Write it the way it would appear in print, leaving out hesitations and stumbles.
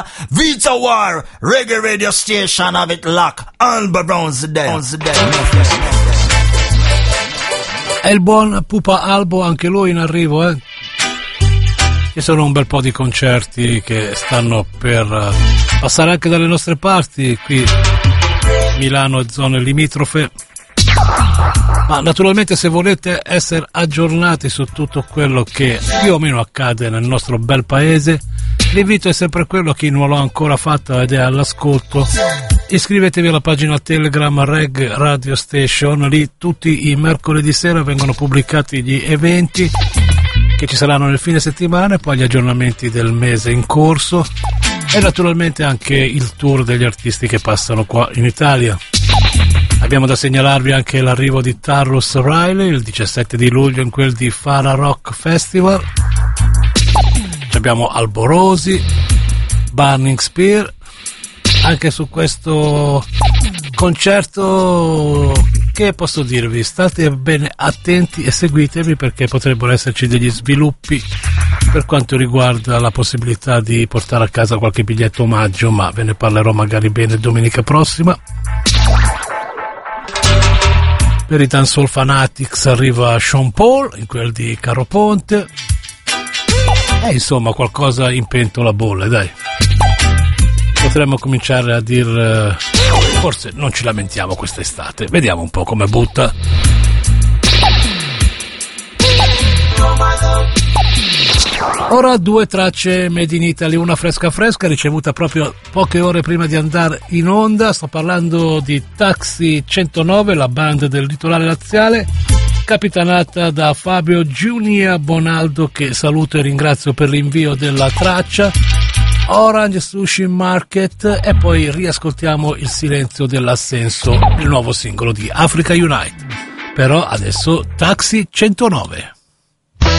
Vita War, Reggae Radio Station, have it locked. Alba Brown's dead. È il buon Pupa Albo, anche lui in arrivo, eh? Ci sono un bel po' di concerti che stanno per passare anche dalle nostre parti, qui Milano e zone limitrofe. Ma naturalmente, se volete essere aggiornati su tutto quello che più o meno accade nel nostro bel paese, l'invito è sempre quello: chi non l'ha ancora fatto ed è all'ascolto, iscrivetevi alla pagina Telegram Reg Radio Station. Lì tutti i mercoledì sera vengono pubblicati gli eventi che ci saranno nel fine settimana e poi gli aggiornamenti del mese in corso, e naturalmente anche il tour degli artisti che passano qua in Italia. Abbiamo da segnalarvi anche l'arrivo di Tarrus Riley il 17 di luglio in quel di Fara Rock Festival. Abbiamo Alborosi, Burning Spear. Anche su questo concerto, che posso dirvi, state bene attenti e seguitemi, perché potrebbero esserci degli sviluppi per quanto riguarda la possibilità di portare a casa qualche biglietto omaggio, ma ve ne parlerò magari bene domenica prossima. Per i Dancehall Fanatics arriva Sean Paul in quel di Caroponte, e insomma qualcosa in pentola bolle, dai. Potremmo cominciare a dire forse non ci lamentiamo quest'estate, vediamo un po' come butta. Ora due tracce made in Italy, una fresca ricevuta proprio poche ore prima di andare in onda. Sto parlando di Taxi 109, la band del litorale laziale, capitanata da Fabio Giunia Bonaldo, che saluto e ringrazio per l'invio della traccia. Orange Sushi Market, e poi riascoltiamo Il silenzio dell'assenso, il nuovo singolo di Africa Unite. Però adesso Taxi 109.